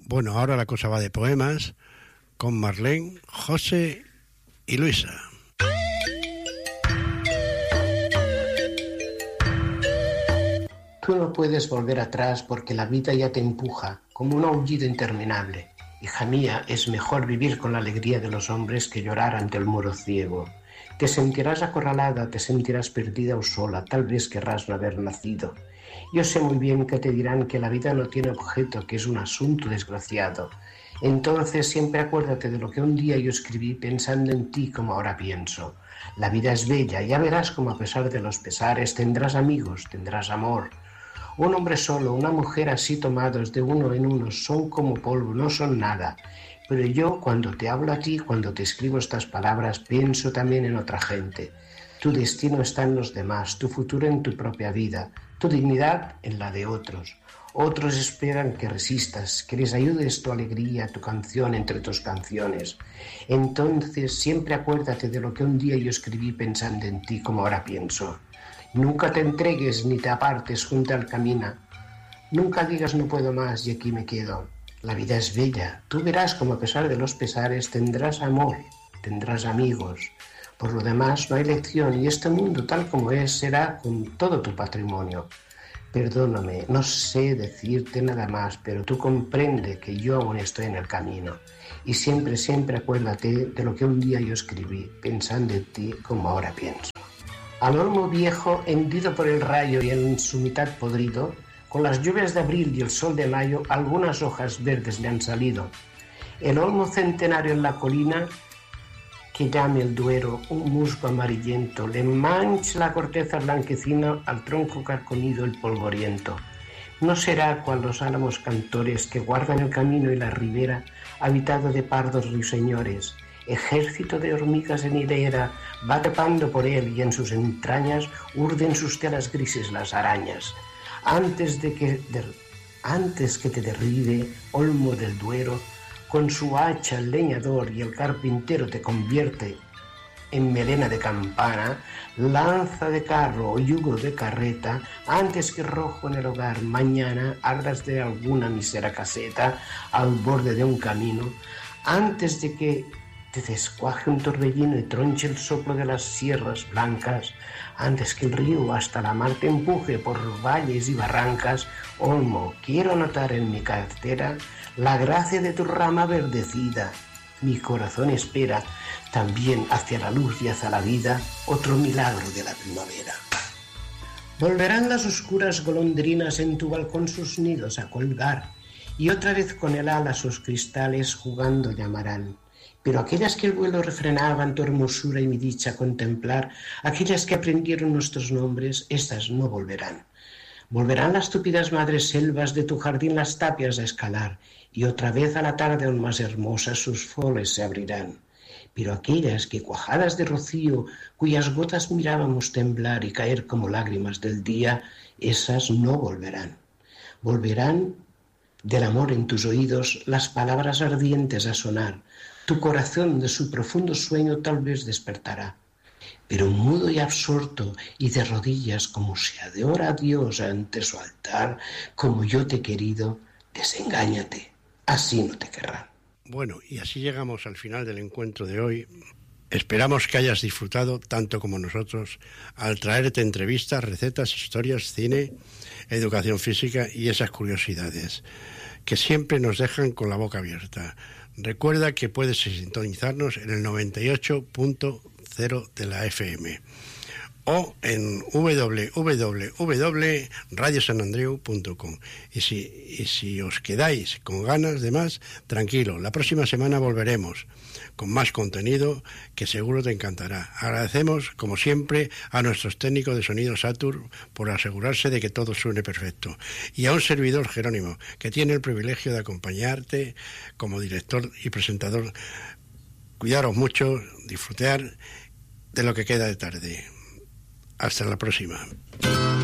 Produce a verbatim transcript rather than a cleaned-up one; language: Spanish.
Bueno, ahora la cosa va de poemas con Marlene, José y Luisa. Tú no puedes volver atrás porque la vida ya te empuja como un aullido interminable. Hija mía, es mejor vivir con la alegría de los hombres que llorar ante el muro ciego. Te sentirás acorralada, te sentirás perdida o sola, tal vez querrás no haber nacido. Yo sé muy bien que te dirán que la vida no tiene objeto, que es un asunto desgraciado. Entonces siempre acuérdate de lo que un día yo escribí pensando en ti como ahora pienso. La vida es bella, ya verás como a pesar de los pesares tendrás amigos, tendrás amor. Un hombre solo, una mujer así tomados de uno en uno son como polvo, no son nada. Pero yo cuando te hablo a ti, cuando te escribo estas palabras, pienso también en otra gente. Tu destino está en los demás, tu futuro en tu propia vida, tu dignidad en la de otros. Otros esperan que resistas, que les ayudes tu alegría, tu canción entre tus canciones. Entonces siempre acuérdate de lo que un día yo escribí pensando en ti como ahora pienso. Nunca te entregues ni te apartes junto al camino. Nunca digas no puedo más y aquí me quedo. La vida es bella. Tú verás como a pesar de los pesares tendrás amor, tendrás amigos. Por lo demás no hay lección y este mundo tal como es será con todo tu patrimonio. Perdóname, no sé decirte nada más, pero tú comprende que yo aún estoy en el camino. Y siempre, siempre acuérdate de lo que un día yo escribí, pensando en ti como ahora pienso. Al olmo viejo, hendido por el rayo y en su mitad podrido, con las lluvias de abril y el sol de mayo, algunas hojas verdes le han salido. El olmo centenario en la colina, que llame el Duero, un musgo amarillento, le mancha la corteza blanquecina al tronco carcomido el polvoriento. No será cual los álamos cantores que guardan el camino y la ribera, habitado de pardos ruiseñores. Ejército de hormigas en hilera va trepando por él y en sus entrañas urden sus telas grises las arañas. Antes de que, de, antes que te derribe, olmo del Duero, con su hacha el leñador y el carpintero te convierte en melena de campana, lanza de carro o yugo de carreta, antes que rojo en el hogar mañana ardas de alguna mísera caseta al borde de un camino, antes de que te descuaje un torbellino y tronche el soplo de las sierras blancas, antes que el río hasta la mar te empuje por valles y barrancas, olmo, quiero anotar en mi cartera la gracia de tu rama verdecida. Mi corazón espera también hacia la luz y hacia la vida otro milagro de la primavera. Volverán las oscuras golondrinas en tu balcón sus nidos a colgar y otra vez con el ala sus cristales jugando llamarán. Pero aquellas que el vuelo refrenaban tu hermosura y mi dicha contemplar, aquellas que aprendieron nuestros nombres, estas no volverán. Volverán las túpidas madres selvas de tu jardín las tapias a escalar, y otra vez a la tarde aún más hermosas sus foles se abrirán. Pero aquellas que cuajadas de rocío, cuyas gotas mirábamos temblar y caer como lágrimas del día, esas no volverán. Volverán del amor en tus oídos las palabras ardientes a sonar, tu corazón de su profundo sueño tal vez despertará. Pero mudo y absorto y de rodillas como se adora a Dios ante su altar, como yo te he querido, desengáñate, así no te querrán. Bueno, y así llegamos al final del encuentro de hoy. Esperamos que hayas disfrutado tanto como nosotros al traerte entrevistas, recetas, historias, cine, educación física y esas curiosidades que siempre nos dejan con la boca abierta. Recuerda que puedes sintonizarnos en el noventa y ocho punto cero de la F M o en doble u doble u doble u punto radio san andreu punto com. Y si, y si os quedáis con ganas de más, tranquilo, la próxima semana volveremos con más contenido que seguro te encantará. Agradecemos, como siempre, a nuestros técnicos de sonido Satur por asegurarse de que todo suene perfecto, y a un servidor, Jerónimo, que tiene el privilegio de acompañarte como director y presentador. Cuidaros mucho, disfrutar de lo que queda de tarde. Hasta la próxima.